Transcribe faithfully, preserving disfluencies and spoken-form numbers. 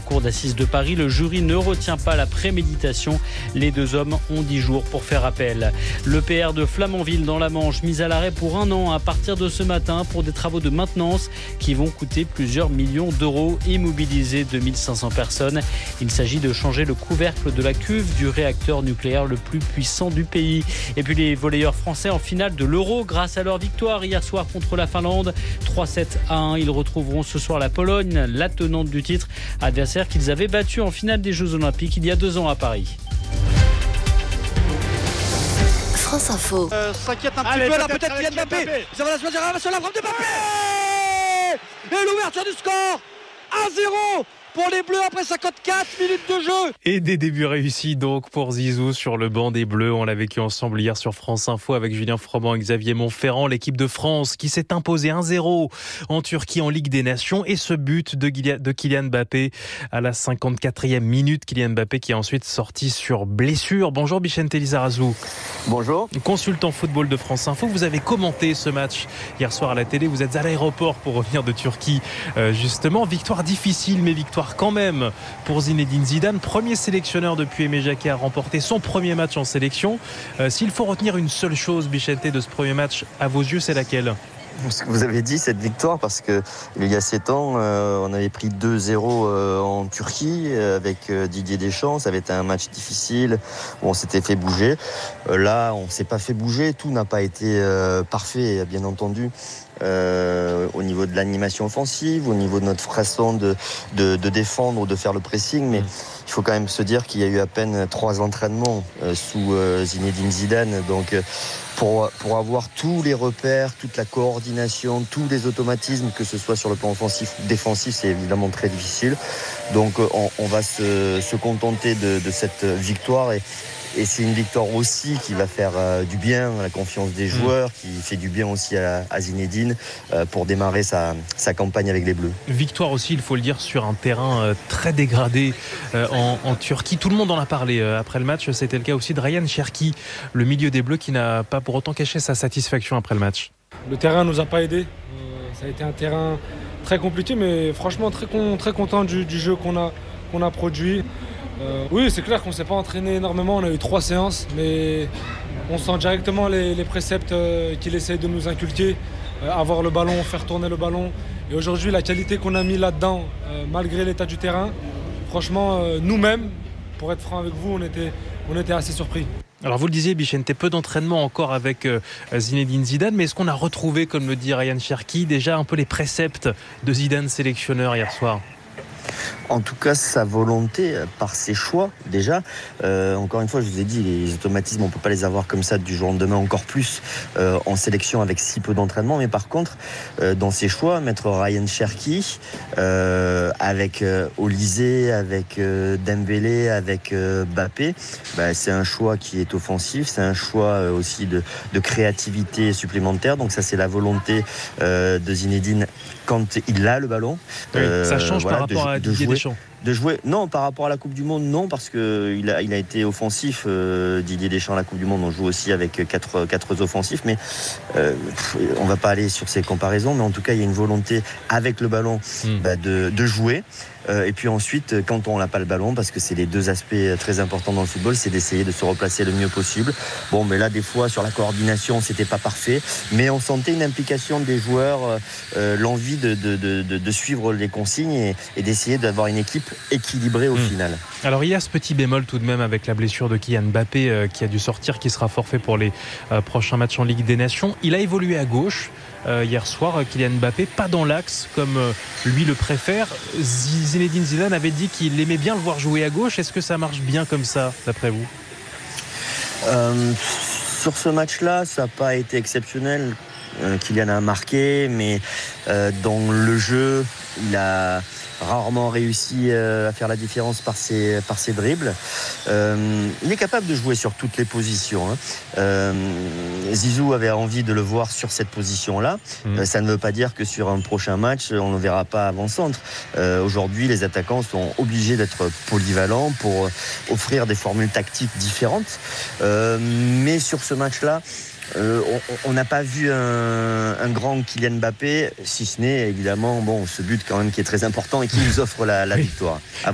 cour d'assises de Paris. Le jury ne retient pas la préméditation. Les deux hommes ont dix jours pour faire appel. Le P R de Flamanville dans la Manche, mis à l'arrêt pour un an à partir de ce matin pour des travaux de maintenance qui vont coûter plusieurs millions d'euros et mobiliser deux mille cinq cents personnes. Il s'agit de changer le couvercle de la cuve du réacteur nucléaire le plus puissant du pays. Et puis les volleyeurs français en finale de l'Euro grâce à leur victoire hier soir contre la Finlande. trois sept à un. Ils retrouveront ce soir la Pologne, la tenante du titre, adversaire qu'ils avaient battu en finale des Jeux Olympiques il y a deux ans à Paris. France Info. Euh, s'inquiète un petit Allez, peu là, peut-être, peut-être Kylian Mbappé. Mbappé. Ça va la choisir sur la frappe de Mbappé. Et l'ouverture du score. un zéro pour les Bleus après cinquante-quatre minutes de jeu. Et des débuts réussis donc pour Zizou sur le banc des Bleus. On l'a vécu ensemble hier sur France Info avec Julien Froment et Xavier Montferrand. L'équipe de France qui s'est imposée un zéro en Turquie en Ligue des Nations. Et ce but de Kylian Mbappé à la cinquante-quatrième minute. Kylian Mbappé qui est ensuite sorti sur blessure. Bonjour Bichente Lizarazu. Bonjour. Consultant football de France Info. Vous avez commenté ce match hier soir à la télé. Vous êtes à l'aéroport pour revenir de Turquie euh, justement. Victoire difficile mais victoire quand même pour Zinedine Zidane, premier sélectionneur depuis Aimé Jacquet à remporter son premier match en sélection. Euh, s'il faut retenir une seule chose, Bichente, de ce premier match, à vos yeux, c'est laquelle ? Ce que vous avez dit, cette victoire, parce que il y a sept ans, euh, on avait pris deux zéro euh, en Turquie euh, avec euh, Didier Deschamps. Ça avait été un match difficile où on s'était fait bouger. Euh, là, on s'est pas fait bouger. Tout n'a pas été euh, parfait, bien entendu. Euh, au niveau de l'animation offensive, au niveau de notre façon de, de, de défendre ou de faire le pressing, mais il faut quand même se dire qu'il y a eu à peine trois entraînements euh, sous euh, Zinedine Zidane, donc euh, pour, pour avoir tous les repères, toute la coordination, tous les automatismes, que ce soit sur le plan offensif ou défensif, c'est évidemment très difficile. Donc euh, on, on va se, se contenter de, de cette victoire et Et c'est une victoire aussi qui va faire euh, du bien à la confiance des joueurs, qui fait du bien aussi à, à Zinedine euh, pour démarrer sa, sa campagne avec les Bleus. Victoire aussi, il faut le dire, sur un terrain euh, très dégradé euh, en, en Turquie. Tout le monde en a parlé euh, après le match. C'était le cas aussi de Ryan Cherki, le milieu des Bleus, qui n'a pas pour autant caché sa satisfaction après le match. Le terrain ne nous a pas aidés. Euh, ça a été un terrain très compliqué, mais franchement très, con, très content du, du jeu qu'on a, qu'on a produit. Euh, oui, c'est clair qu'on ne s'est pas entraîné énormément, on a eu trois séances, mais on sent directement les, les préceptes euh, qu'il essaye de nous inculquer, euh, avoir le ballon, faire tourner le ballon. Et aujourd'hui, la qualité qu'on a mis là-dedans, euh, malgré l'état du terrain, franchement, euh, nous-mêmes, pour être franc avec vous, on était, on était assez surpris. Alors vous le disiez, Bichente, peu d'entraînement encore avec euh, Zinedine Zidane, mais est-ce qu'on a retrouvé, comme le dit Ryan Cherki, déjà un peu les préceptes de Zidane sélectionneur hier soir ? En tout cas, sa volonté par ses choix, déjà. Euh, encore une fois, je vous ai dit, les automatismes, on ne peut pas les avoir comme ça du jour au lendemain, encore plus euh, en sélection avec si peu d'entraînement. Mais par contre, euh, dans ses choix, mettre Ryan Cherki euh, avec euh, Olysée, avec euh, Dembélé, avec euh, Mbappé, bah, c'est un choix qui est offensif, c'est un choix euh, aussi de, de créativité supplémentaire. Donc ça, c'est la volonté euh, de Zinedine quand il a le ballon. Oui, euh, ça change voilà, par rapport de, à de Didier jouer. Deschamps. De jouer, non, par rapport à la Coupe du Monde, non, parce qu'il a, il a été offensif. Euh, Didier Deschamps à la Coupe du Monde, on joue aussi avec quatre, quatre offensifs, mais euh, on ne va pas aller sur ces comparaisons, mais en tout cas, il y a une volonté avec le ballon mmh. bah, de, de jouer. Euh, et puis ensuite, quand on n'a pas le ballon, parce que c'est les deux aspects très importants dans le football, c'est d'essayer de se replacer le mieux possible. Bon, mais là, des fois, sur la coordination, c'était pas parfait, mais on sentait une implication des joueurs, euh, l'envie de, de, de, de, de suivre les consignes et, et d'essayer d'avoir une équipe équilibrée au mmh. final. Alors il y a ce petit bémol tout de même avec la blessure de Kylian Mbappé euh, qui a dû sortir, qui sera forfait pour les euh, prochains matchs en Ligue des Nations. Il a évolué à gauche euh, hier soir, Kylian Mbappé, pas dans l'axe comme euh, lui le préfère. Zinedine Zidane avait dit qu'il aimait bien le voir jouer à gauche. Est-ce que ça marche bien comme ça, d'après vous ? euh, Sur ce match-là, ça n'a pas été exceptionnel. Euh, Kylian a marqué, mais euh, dans le jeu, il a rarement réussi euh, à faire la différence par ses, par ses dribbles. Euh, il est capable de jouer sur toutes les positions. Hein. Euh, Zizou avait envie de le voir sur cette position-là. Mmh. Euh, ça ne veut pas dire que sur un prochain match, on ne verra pas avant-centre. Euh, aujourd'hui, les attaquants sont obligés d'être polyvalents pour offrir des formules tactiques différentes. Euh, mais sur ce match-là, Euh, on n'a pas vu un, un grand Kylian Mbappé, si ce n'est évidemment bon, ce but quand même qui est très important et qui nous offre la, la victoire.